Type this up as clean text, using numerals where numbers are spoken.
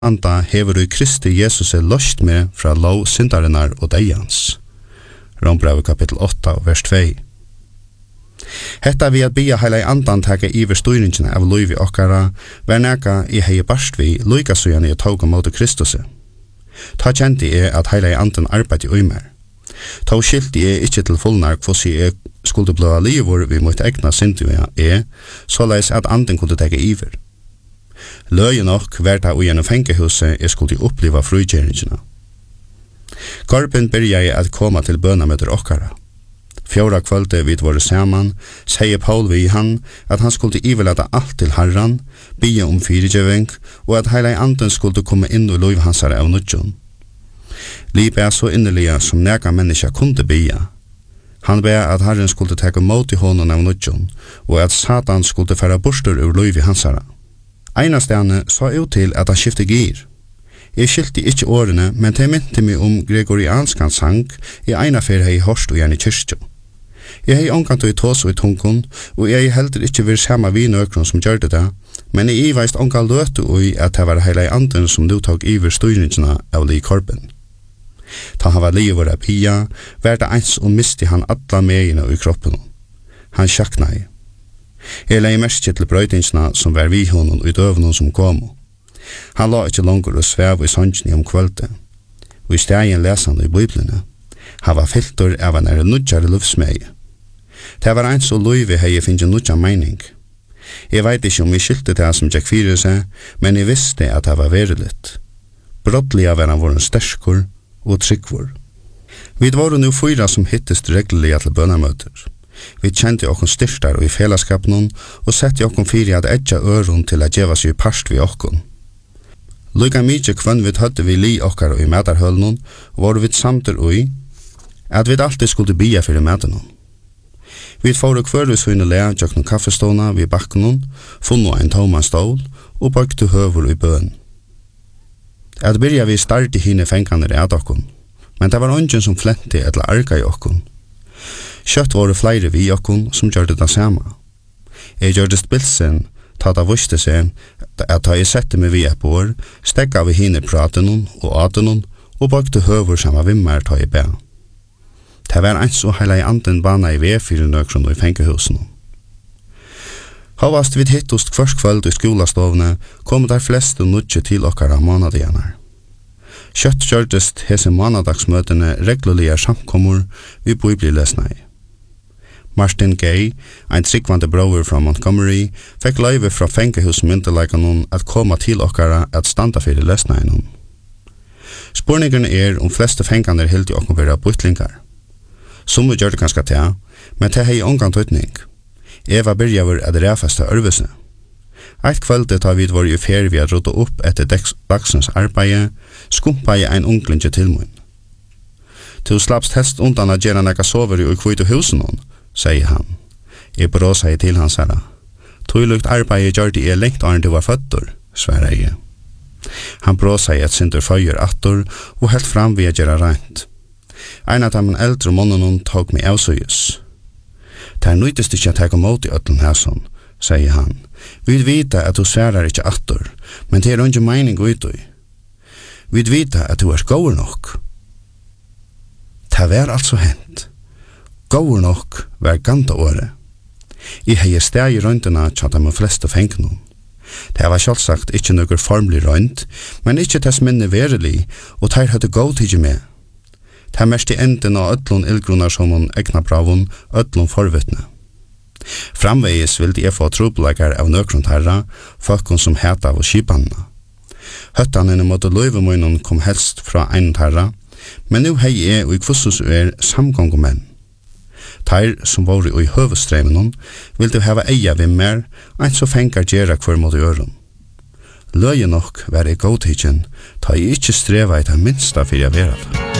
anda hever du Kristi Jesus løst med fra lov syndarinnar og deians. Rombrevet kapittel 8, vers 2. Hetta vi at bia heila andan taka iver styringina av loivi okkara, var neka I hei barst vi loika sujan I tåg mot Kristus. Ta kjenti at heila andan arbeid I mer. Ta skilti ikkje til fullnar kvossi skulle blåa livor vi mot egna synduja såleis at anden kunne taka iver. Løye nok verda ui gjennom fengehuset skulle oppliva frugjeringina. Korpen byrja at koma til bønamøter okkara. Fjóra kvölde vid våre saman, sier Paul vi han at han skulle iverlata alt til Herran, bia fyrirgjeving, og at heila anden skulle komme inn I loiv hansare av nudjon. Libe så innerliga som nega menneska kunde bia. Han ber at Herren skulle teka mot I honom av nudjon, og at Satan skulle færa borstur ur loiv hansara. Einastane sa ut til at han skifte gir. Jeg skilti ikkje årene, men det mynte meg gregorianskans sang I eina fer hei horst og gjerne kyrstjo. Jeg hei omkant I tås og I tungkon, og jeg heller ikkje vir sama vi nøkron som gjør det, men jeg veist omkant løtu ui at det var heila anden som du tog iver styringina av li korben. Ta han var livet av pia, verda eins og misti han alla megina I kroppen. Han sjaknai. Jeg lei merskje til brøytingsna som var vi honom og døvnum som komo. Han la ikkje langur og svev I sonjni om kvölde. Og I stegin lesan I Bibelene. Han var filtur av en nudjare lufsmei. Det var eins og loive hei finnje nudja meining. Jeg veit ikkje om jeg skilte det som Jack fyrir seg, men jeg visste at det var veriligt. Brottliga var han våren sterskur og tryggvor. Vi var nu 4 som hittest regelliga til bønamøter. Vi kjente okkon styrstar og I felaskapnon, og sette okkon fyrir at edja øron til at djeva seg parst vi okkon. Luka mykje kvann vi høtte vi li okkar og I medarhølnon, var vi samter ui, at vi alltid skulle bia fyrir medarnon. Vi fóru kvöru svine lea tjøkno kaffeståna vi bakkenon, funno ein toma stål, og bakte høvur I bøn. At byrja vi starti hine fenganer at okkon, men det var ungen som flenti etla arka I okkon. Kjøtt var flere vi okkon som gjør det samme. Jeg gjør det spilsen, ta da vuste seg, at da jeg sette meg vi på år, stegga vi hine pratenon og atenon, og bakte høvur sama vimmer ta I bæ. Det var eins og heila I anden bana I V4 nøkron og I fengehusen. Havast vid hittost kvørst kvöld I skolastovne, kom der fleste nudje til okkara månadianar. Kjøtt gjørtest hese månadagsmøtene reglulige samkommer vi biblilesnei. Martin Gay, ein tryggvande brover fra Montgomery, fikk løyve fra fengehusmyndelaikanon at koma til okkara at standa fyrir lesneinon. Spurningen om fleste fenganer hildi okkom vera bytlingar. Som gjør det ganske til, men det hei ongan tøytning. Eva byrjaver at ræfesta ørvese. Eit kvölde tar vi var I fer vi at rota opp etter dagsens arbeid, skumpa I ein unglinje til mun. Tu slapst helst undan at gjerne nekka sover I kvitu husen hon, sier han. Jeg bråsa I til hans herra. Tøylukt arbeid gjør det lengt åren du var føddur, sverre jeg. Han bråsa I et sindur føyer attor og helt fram vi at gjøre rent. Ein av dem eldre månenen tog meg avsøyes. Det nøytest ikke at jeg kom mot I øtlen hæson, sier han. Vi vita at du sverar ikke attor, men det ikke mening utøy. Vi vita at du gåur nok. Det var altså hent. Gåur nok var ganta året. I hei steg I røyndina tjata med fleste fengnon. Det var selvsagt ikke noe formlig røynd, men ikke tess minne verelig, og teir hadde gått ikke med. Det mest I enden av ødlun ildgrunnar som hon egna bravun, ødlun forvittne. Framvegis vildi jeg få trobeleikar av nøkrund herra, folkens som heta av skipanna. Høttanene mot løyvemunnen kom helst fra ein herra, men nu hei jeg og kvossus samgongumenn. Teir som var I høvestreimenon vildi hava eia vi mer, ein så fengar gjerra hver mot øron. Løye nok var jeg godtidjen, ta jeg ikkje streva I det minsta fyrir jeg vera det.